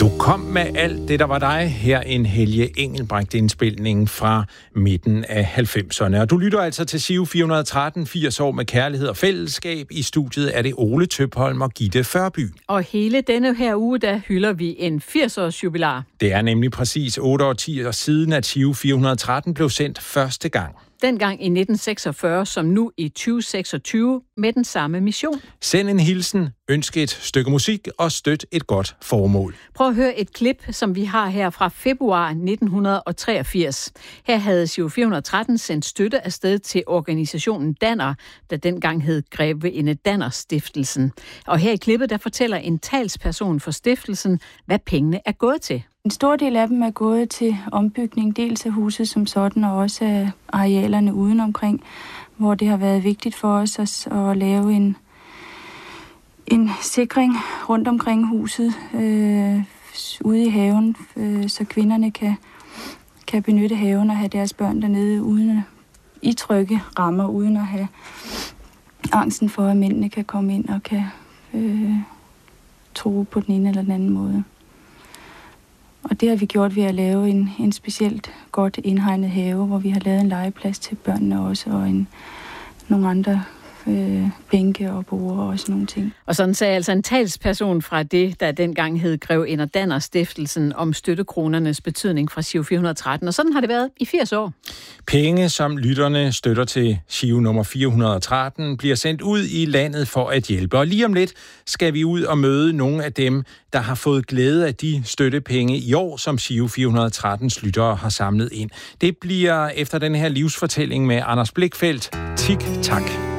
Du kom med alt det, der var dig. Her en Helge Engelbrecht-indspilning fra midten af 90'erne. Og du lytter altså til Giro 413, 80 år med kærlighed og fællesskab. I studiet er det Ole Tøpholm og Gitte Førby. Og hele denne her uge, der hylder vi en 80-års jubilar. Det er nemlig præcis 8 år siden, at Giro 413 blev sendt første gang. Dengang i 1946, som nu i 2026, med den samme mission. Send en hilsen, ønsk et stykke musik og støt et godt formål. Prøv at høre et klip, som vi har her fra februar 1983. Her havde Giro 413 sendt støtte afsted til organisationen Danner, der dengang hed Grevinde Danner Stiftelsen. Og her i klippet, der fortæller en talsperson for stiftelsen, hvad pengene er gået til. En stor del af dem er gået til ombygning, dels af huset som sådan, og også af arealerne udenomkring, hvor det har været vigtigt for os at lave en sikring rundt omkring huset ude i haven, så kvinderne kan benytte haven og have deres børn dernede uden i trygge rammer, uden at have angsten for, at mændene kan komme ind og kan true på den ene eller den anden måde. Og det har vi gjort ved at lave en specielt godt indhegnet have, hvor vi har lavet en legeplads til børnene også, og nogle andre bænke og borde og sådan nogle ting. Og sådan sagde altså en talsperson fra det, der dengang hed Grevinde Danner Stiftelsen, om støttekronernes betydning fra Giro 413. Og sådan har det været i 80 år. Penge, som lytterne støtter til Giro nummer 413, bliver sendt ud i landet for at hjælpe. Og lige om lidt skal vi ud og møde nogle af dem, der har fået glæde af de støttepenge i år, som Giro 413's lyttere har samlet ind. Det bliver efter den her livsfortælling med Anders Blichfeldt. Tik tak.